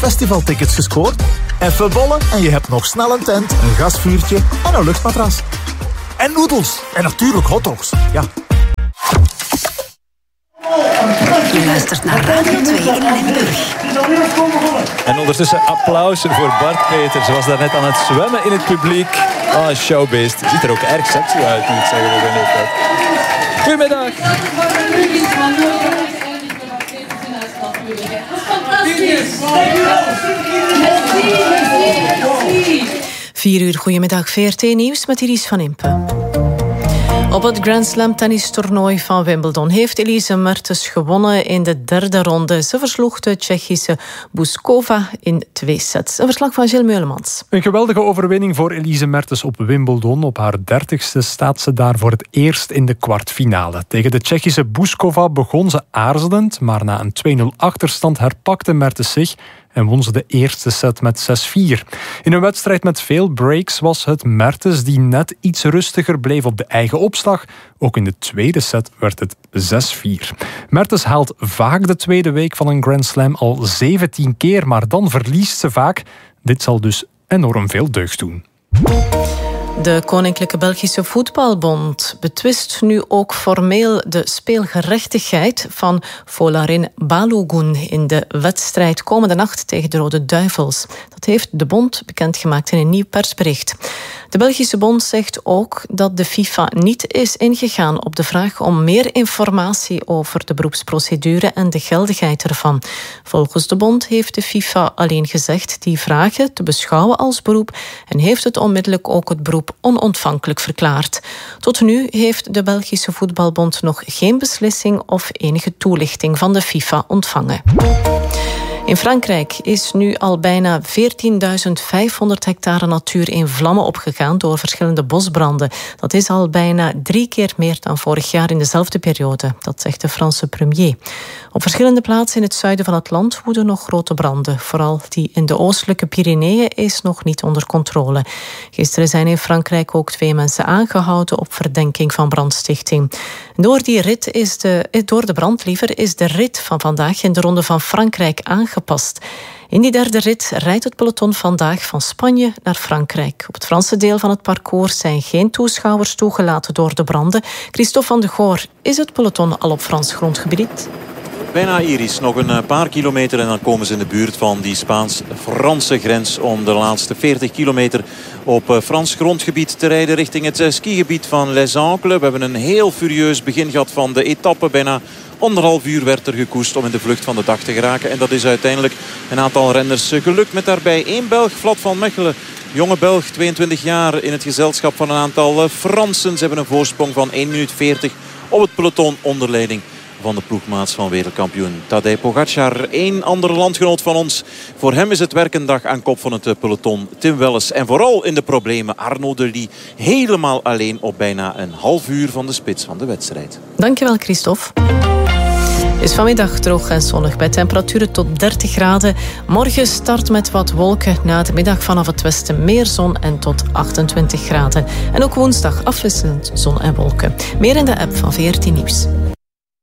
festivaltickets gescoord? Even bollen en je hebt nog snel een tent, een gasvuurtje en een luchtmatras. En noedels. En natuurlijk hotdogs. Ja. Je luistert naar Radio 2 in Limburg. En ondertussen applaus voor Bart Peters. Ze was daarnet aan het zwemmen in het publiek. Ah, showbeest. Ziet er ook erg sexy uit, moet ik zeggen, voor zijn leeftijd. Goedemiddag. 4 uur, goedemiddag, VRT Nieuws met Iris van Impe. Op het Grand Slam tennistoernooi van Wimbledon heeft Elise Mertens gewonnen in de derde ronde. Ze versloeg de Tsjechische Bouzkova in 2 sets. Een verslag van Gilles Meulemans. Een geweldige overwinning voor Elise Mertens op Wimbledon. Op haar 30ste staat ze daar voor het eerst in de kwartfinale. Tegen de Tsjechische Bouzkova begon ze aarzelend, maar na een 2-0 achterstand herpakte Mertens zich en won ze de eerste set met 6-4. In een wedstrijd met veel breaks was het Mertens die net iets rustiger bleef op de eigen opslag. Ook in de tweede set werd het 6-4. Mertens haalt vaak de tweede week van een Grand Slam al 17 keer, maar dan verliest ze vaak. Dit zal dus enorm veel deugd doen. De Koninklijke Belgische Voetbalbond betwist nu ook formeel de speelgerechtigheid van Folarin Balogun in de wedstrijd komende nacht tegen de Rode Duivels. Dat heeft de bond bekendgemaakt in een nieuw persbericht. De Belgische bond zegt ook dat de FIFA niet is ingegaan op de vraag om meer informatie over de beroepsprocedure en de geldigheid ervan. Volgens de bond heeft de FIFA alleen gezegd die vragen te beschouwen als beroep en heeft het onmiddellijk ook het beroep onontvankelijk verklaard. Tot nu heeft de Belgische Voetbalbond nog geen beslissing of enige toelichting van de FIFA ontvangen. In Frankrijk is nu al bijna 14.500 hectare natuur in vlammen opgegaan door verschillende bosbranden. Dat is al bijna 3 keer meer dan vorig jaar in dezelfde periode. Dat zegt de Franse premier. Op verschillende plaatsen in het zuiden van het land woeden nog grote branden. Vooral die in de oostelijke Pyreneeën is nog niet onder controle. Gisteren zijn in Frankrijk ook 2 mensen aangehouden op verdenking van brandstichting. Door de brand is de rit van vandaag in de Ronde van Frankrijk aangepast. In die derde rit rijdt het peloton vandaag van Spanje naar Frankrijk. Op het Franse deel van het parcours zijn geen toeschouwers toegelaten door de branden. Christophe van de Goor, is het peloton al op Frans grondgebied? Bijna Iris, nog een paar kilometer en dan komen ze in de buurt van die Spaans-Franse grens om de laatste 40 kilometer op Frans grondgebied te rijden richting het skigebied van Les Ancles. We hebben een heel furieus begin gehad van de etappe. Bijna 1,5 uur werd er gekoest om in de vlucht van de dag te geraken. En dat is uiteindelijk een aantal renners gelukt met daarbij 1 Belg, Vlad van Mechelen. Jonge Belg, 22 jaar, in het gezelschap van een aantal Fransen. Ze hebben een voorsprong van 1 minuut 40 op het peloton onder leiding van de ploegmaats van wereldkampioen Tadej Pogacar. 1 andere landgenoot van ons. Voor hem is het werkendag aan kop van het peloton, Tim Welles. En vooral in de problemen Arnaud de Lie. Helemaal alleen op bijna een half uur van de spits van de wedstrijd. Dankjewel, Christophe. Het is vanmiddag droog en zonnig bij temperaturen tot 30 graden. Morgen start met wat wolken. Na de middag vanaf het westen meer zon en tot 28 graden. En ook woensdag afwisselend zon en wolken. Meer in de app van VRT Nieuws.